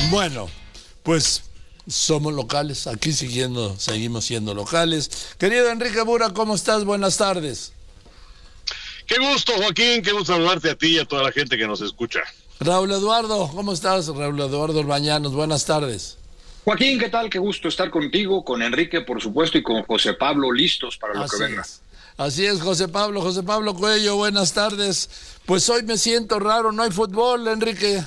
Bueno, pues somos locales, aquí seguimos siendo locales. Querido Enrique Bura, ¿cómo estás? Buenas tardes. Qué gusto, Joaquín, qué gusto saludarte a ti y a toda la gente que nos escucha. Raúl Eduardo, ¿cómo estás? Raúl Eduardo Orbañanos, buenas tardes. Joaquín, ¿qué tal? Qué gusto estar contigo, con Enrique, por supuesto, y con José Pablo, listos para lo que venga. Así es, José Pablo Cuello, buenas tardes. Pues hoy me siento raro, no hay fútbol, Enrique.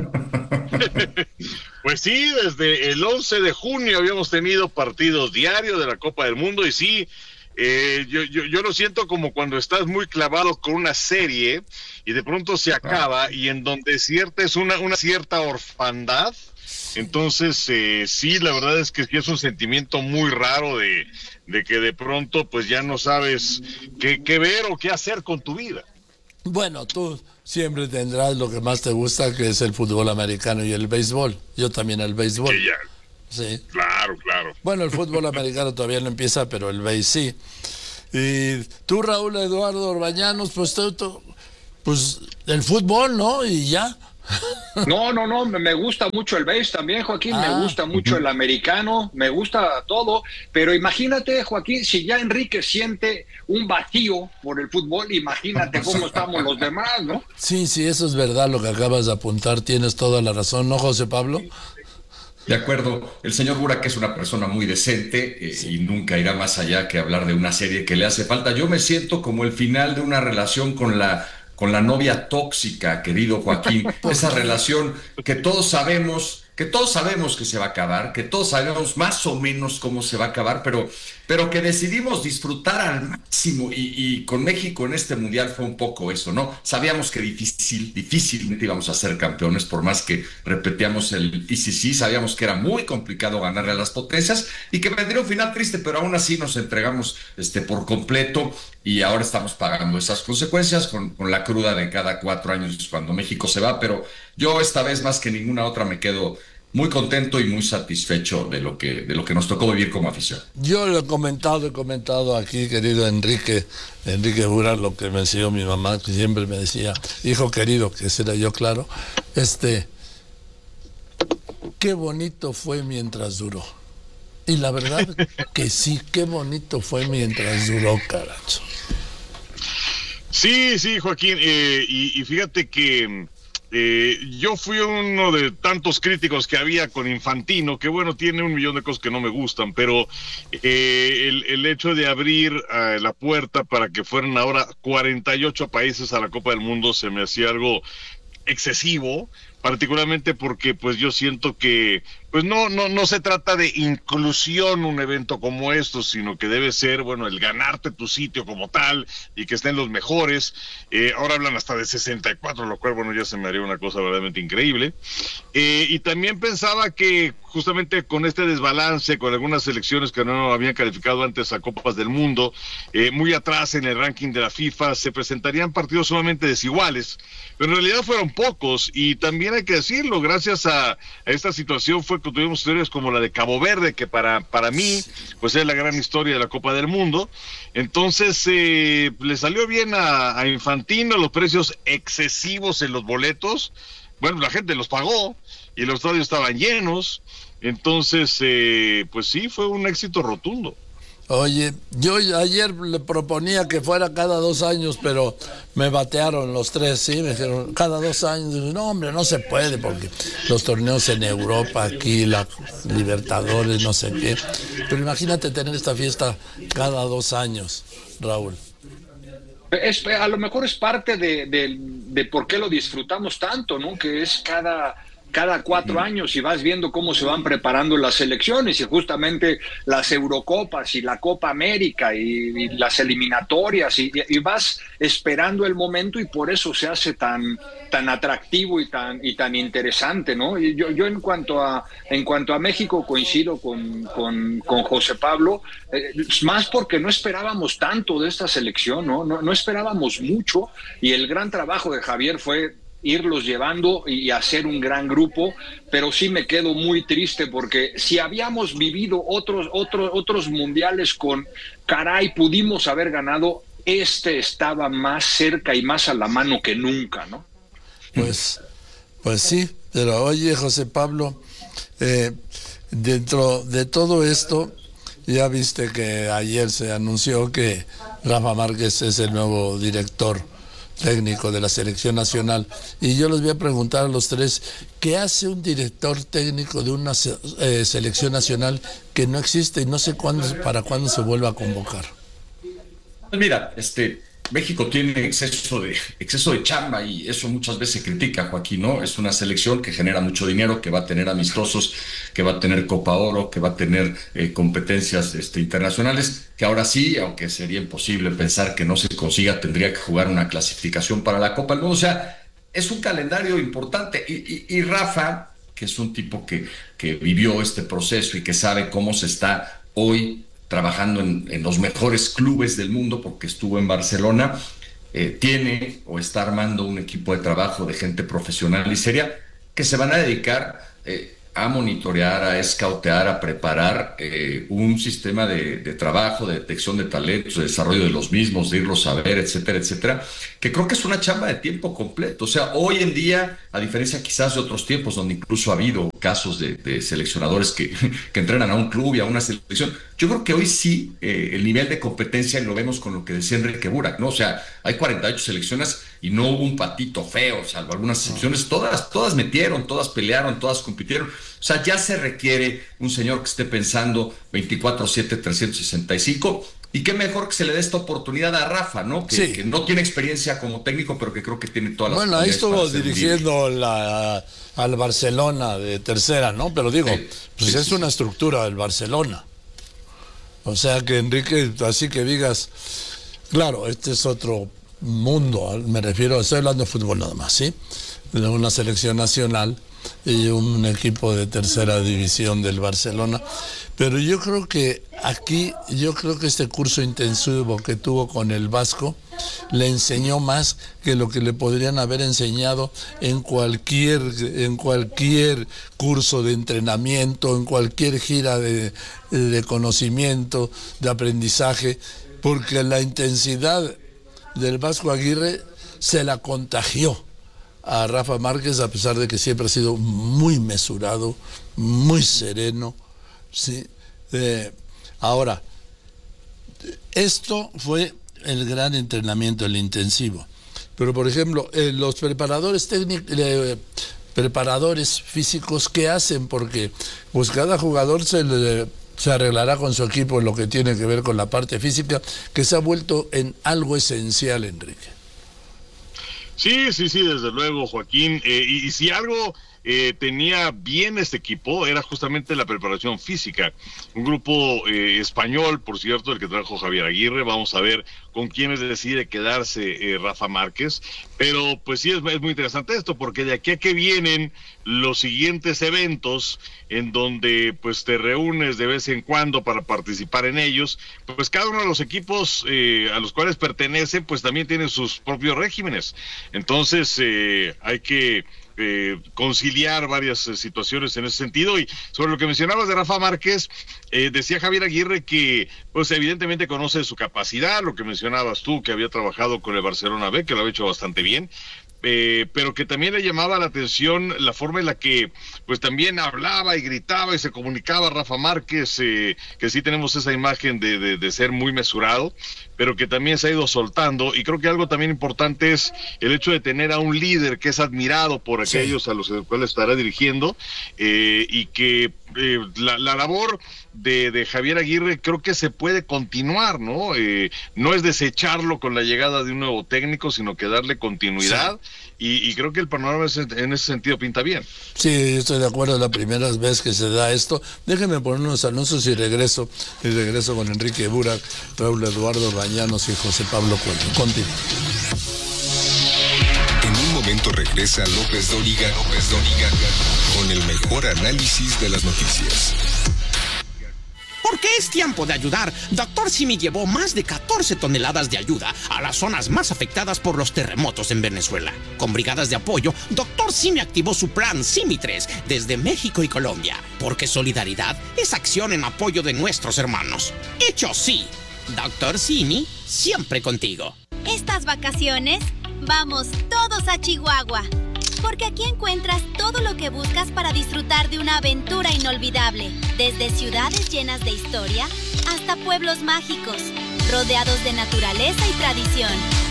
Pues sí, desde el 11 de junio habíamos tenido partidos diarios de la Copa del Mundo y sí, yo lo siento como cuando estás muy clavado con una serie y de pronto se acaba y en donde cierta es una cierta orfandad. Entonces, sí, la verdad es que sí es un sentimiento muy raro de que de pronto pues ya no sabes qué ver o qué hacer con tu vida. Bueno, tú siempre tendrás lo que más te gusta, que es el fútbol americano y el béisbol. Yo también el béisbol. Que ya. Sí. Claro. Bueno, el fútbol americano todavía no empieza, pero el béis sí. Y tú, Raúl Eduardo Orbañanos, pues pues el fútbol, ¿no? Y ya. No, me gusta mucho el béis también, Joaquín, me gusta mucho el americano, me gusta todo, pero imagínate, Joaquín, si ya Enrique siente un vacío por el fútbol, imagínate cómo estamos los demás, ¿no? Sí, eso es verdad lo que acabas de apuntar, tienes toda la razón, ¿no, José Pablo? De acuerdo, el señor Burak es una persona muy decente y nunca irá más allá que hablar de una serie que le hace falta. Yo me siento como el final de una relación con la novia tóxica, querido Joaquín. Esa relación que todos sabemos que se va a acabar, que todos sabemos más o menos cómo se va a acabar, pero que decidimos disfrutar al máximo y con México en este mundial fue un poco eso, ¿no? Sabíamos que difícilmente íbamos a ser campeones, por más que repetíamos el ICC, sabíamos que era muy complicado ganarle a las potencias y que vendría un final triste, pero aún así nos entregamos por completo y ahora estamos pagando esas consecuencias con la cruda de cada 4 años cuando México se va, pero yo esta vez más que ninguna otra me quedo muy contento y muy satisfecho de lo que nos tocó vivir como afición. Yo lo he comentado aquí, querido Enrique Bura, lo que me enseñó mi mamá, que siempre me decía, hijo querido, que ese era yo, claro, qué bonito fue mientras duró. Y la verdad que sí, qué bonito fue mientras duró, caracho. Sí, Joaquín, y fíjate que yo fui uno de tantos críticos que había con Infantino, que bueno, tiene un millón de cosas que no me gustan, pero el hecho de abrir la puerta para que fueran ahora 48 países a la Copa del Mundo se me hacía algo excesivo, particularmente porque pues yo siento que pues no se trata de inclusión un evento como esto, sino que debe ser, bueno, el ganarte tu sitio como tal y que estén los mejores. Ahora hablan hasta de 64, lo cual, bueno, ya se me haría una cosa verdaderamente increíble. Y también pensaba que justamente con este desbalance, con algunas selecciones que no habían calificado antes a Copas del Mundo, muy atrás en el ranking de la FIFA, se presentarían partidos sumamente desiguales, pero en realidad fueron pocos, y también hay que decirlo, gracias a esta situación fue que tuvimos historias como la de Cabo Verde, que para mí pues es la gran historia de la Copa del Mundo. Entonces le salió bien a Infantino, los precios excesivos en los boletos, bueno, la gente los pagó y los estadios estaban llenos, entonces pues sí, fue un éxito rotundo. Oye, yo ayer le proponía que fuera cada 2 años, pero me batearon los 3, ¿sí? Me dijeron, cada 2 años. No, hombre, no se puede, porque los torneos en Europa, aquí, la Libertadores, no sé qué. Pero imagínate tener esta fiesta cada 2 años, Raúl. A lo mejor es parte de por qué lo disfrutamos tanto, ¿no? Que es cada 4 años y vas viendo cómo se van preparando las selecciones y justamente las Eurocopas y la Copa América y las eliminatorias y vas esperando el momento y por eso se hace tan atractivo y tan interesante, ¿no? Y yo en cuanto a México coincido con José Pablo, más porque no esperábamos tanto de esta selección, no esperábamos mucho y el gran trabajo de Javier fue irlos llevando y hacer un gran grupo, pero sí me quedo muy triste porque si habíamos vivido otros mundiales con caray, pudimos haber ganado, estaba más cerca y más a la mano que nunca, ¿no? Pues sí, pero oye, José Pablo, Dentro de todo esto, ya viste que ayer se anunció que Rafa Márquez es el nuevo director técnico de la selección nacional, y yo les voy a preguntar a los tres, ¿qué hace un director técnico de una selección nacional que no existe y no sé para cuándo se vuelva a convocar? Pues mira, México tiene exceso de chamba, y eso muchas veces se critica, Joaquín, ¿no? Es una selección que genera mucho dinero, que va a tener amistosos, que va a tener Copa Oro, que va a tener competencias internacionales, que ahora sí, aunque sería imposible pensar que no se consiga, tendría que jugar una clasificación para la Copa del Mundo. O sea, es un calendario importante, y Rafa, que es un tipo que vivió este proceso y que sabe cómo se está hoy trabajando en los mejores clubes del mundo, porque estuvo en Barcelona, tiene o está armando un equipo de trabajo de gente profesional y seria que se van a dedicar a monitorear, a escautear, a preparar un sistema de trabajo, de detección de talentos, de desarrollo de los mismos, de irlos a ver, etcétera, etcétera, que creo que es una chamba de tiempo completo. O sea, hoy en día, a diferencia quizás de otros tiempos, donde incluso ha habido casos de seleccionadores que entrenan a un club y a una selección, yo creo que hoy sí el nivel de competencia, y lo vemos con lo que decía Enrique Burak, ¿no? O sea, hay 48 selecciones y no hubo un patito feo, salvo algunas excepciones, todas metieron, todas pelearon, todas compitieron. O sea, ya se requiere un señor que esté pensando 24/7, 365, y qué mejor que se le dé esta oportunidad a Rafa, ¿no? Que no tiene experiencia como técnico, pero que creo que tiene todas las Bueno, ahí estuvo dirigiendo al Barcelona de tercera, ¿no? Pero digo, es una estructura del Barcelona. O sea que, Enrique, así que digas, claro, este es otro mundo, me refiero, estoy hablando de fútbol nada más, ¿sí? De una selección nacional y un equipo de tercera división del Barcelona, pero yo creo que este curso intensivo que tuvo con el Vasco le enseñó más que lo que le podrían haber enseñado en cualquier curso de entrenamiento, en cualquier gira de conocimiento, de aprendizaje, porque la intensidad del Vasco Aguirre se la contagió a Rafa Márquez, a pesar de que siempre ha sido muy mesurado, muy sereno, ¿sí? Ahora, esto fue el gran entrenamiento, el intensivo. Pero, por ejemplo, los preparadores técnicos, preparadores físicos, ¿qué hacen? Porque pues cada jugador se arreglará con su equipo en lo que tiene que ver con la parte física, que se ha vuelto en algo esencial, Enrique. Sí, desde luego, Joaquín. Y si algo tenía bien este equipo, era justamente la preparación física. Un grupo español, por cierto, el que trajo Javier Aguirre. Vamos a ver con quiénes decide quedarse Rafa Márquez. Pero pues sí, es muy interesante esto, porque de aquí a que vienen los siguientes eventos en donde pues te reúnes de vez en cuando para participar en ellos, pues cada uno de los equipos a los cuales pertenece pues también tiene sus propios regímenes. Entonces hay que conciliar varias situaciones en ese sentido. Y sobre lo que mencionabas de Rafa Márquez, decía Javier Aguirre que pues evidentemente conoce su capacidad, lo que mencionabas tú, que había trabajado con el Barcelona B, que lo había hecho bastante bien, pero que también le llamaba la atención la forma en la que pues también hablaba y gritaba y se comunicaba Rafa Márquez, que sí tenemos esa imagen de ser muy mesurado, pero que también se ha ido soltando. Y creo que algo también importante es el hecho de tener a un líder que es admirado por aquellos a los cuales estará dirigiendo, y que la labor de Javier Aguirre creo que se puede continuar, ¿no? No es desecharlo con la llegada de un nuevo técnico, sino que darle continuidad, y creo que el panorama en ese sentido pinta bien. Sí, estoy de acuerdo, la primera vez que se da esto. Déjenme poner unos anuncios y regreso con Enrique Burak, Raúl Eduardo Bañanos y José Pablo Cuello. Continúo. En un momento regresa López Dóriga con el mejor análisis de las noticias. Porque es tiempo de ayudar. Dr. Simi llevó más de 14 toneladas de ayuda a las zonas más afectadas por los terremotos en Venezuela. Con brigadas de apoyo, Dr. Simi activó su plan Simi 3 desde México y Colombia. Porque solidaridad es acción en apoyo de nuestros hermanos. Hecho sí. Dr. Simi, siempre contigo. Estas vacaciones, vamos todos a Chihuahua. porque aquí encuentras todo lo que buscas para disfrutar de una aventura inolvidable. Desde ciudades llenas de historia hasta pueblos mágicos, rodeados de naturaleza y tradición.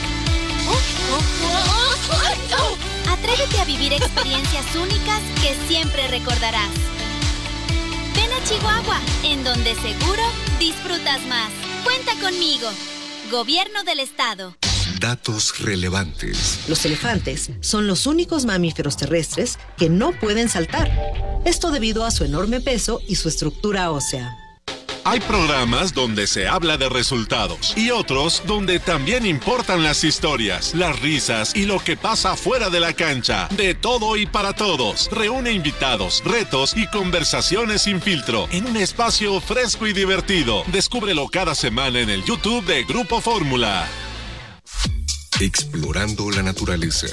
Atrévete a vivir experiencias únicas que siempre recordarás. Ven a Chihuahua, en donde seguro disfrutas más. Cuenta conmigo. Gobierno del Estado. Datos relevantes. Los elefantes son los únicos mamíferos terrestres que no pueden saltar. Esto debido a su enorme peso y su estructura ósea. Hay programas donde se habla de resultados y otros donde también importan las historias, las risas y lo que pasa fuera de la cancha. De todo y para todos. Reúne invitados, retos y conversaciones sin filtro en un espacio fresco y divertido. Descúbrelo cada semana en el YouTube de Grupo Fórmula. Explorando la naturaleza.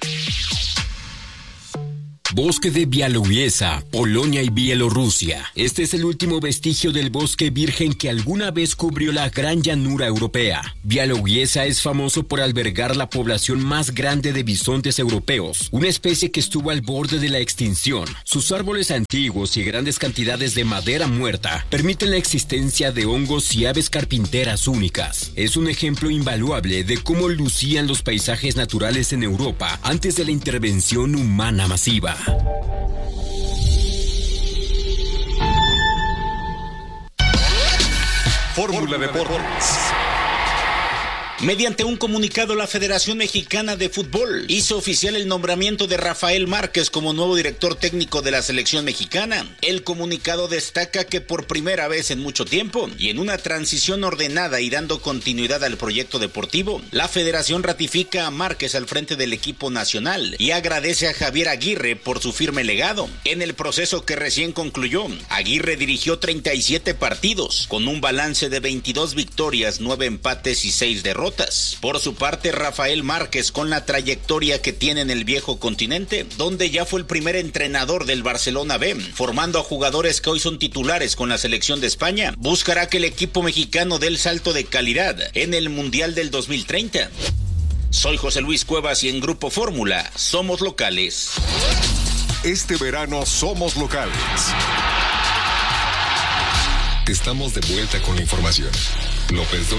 Bosque de Białowieża, Polonia y Bielorrusia. Este es el último vestigio del bosque virgen que alguna vez cubrió la gran llanura europea. Białowieża es famoso por albergar la población más grande de bisontes europeos, una especie que estuvo al borde de la extinción. Sus árboles antiguos y grandes cantidades de madera muerta permiten la existencia de hongos y aves carpinteras únicas. Es un ejemplo invaluable de cómo lucían los paisajes naturales en Europa antes de la intervención humana masiva. Fórmula Deportes. Mediante un comunicado, la Federación Mexicana de Fútbol hizo oficial el nombramiento de Rafael Márquez como nuevo director técnico de la selección mexicana. El comunicado destaca que por primera vez en mucho tiempo y en una transición ordenada y dando continuidad al proyecto deportivo, la Federación ratifica a Márquez al frente del equipo nacional y agradece a Javier Aguirre por su firme legado. En el proceso que recién concluyó, Aguirre dirigió 37 partidos con un balance de 22 victorias, 9 empates y 6 derrotas. Por su parte, Rafael Márquez, con la trayectoria que tiene en el viejo continente, donde ya fue el primer entrenador del Barcelona B, formando a jugadores que hoy son titulares con la selección de España, buscará que el equipo mexicano dé el salto de calidad en el Mundial del 2030. Soy José Luis Cuevas y en Grupo Fórmula somos locales. Este verano somos locales. Estamos de vuelta con la información. López Dóriga.